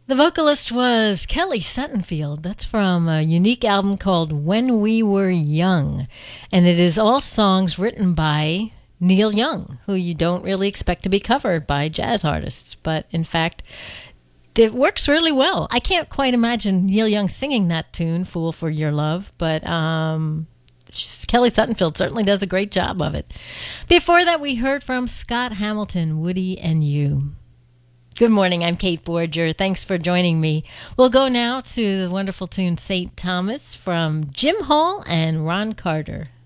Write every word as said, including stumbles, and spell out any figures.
The vocalist was Kelly Suttonfield. That's from a unique album called When We Were Young. And it is all songs written by Neil Young, who you don't really expect to be covered by jazz artists. But in fact, it works really well. I can't quite imagine Neil Young singing that tune, Fool for Your Love, but um, Kelly Suttonfield certainly does a great job of it. Before that, we heard from Scott Hamilton, Woody and You. Good morning, I'm Kate Borger. Thanks for joining me. We'll go now to the wonderful tune Saint Thomas from Jim Hall and Ron Carter.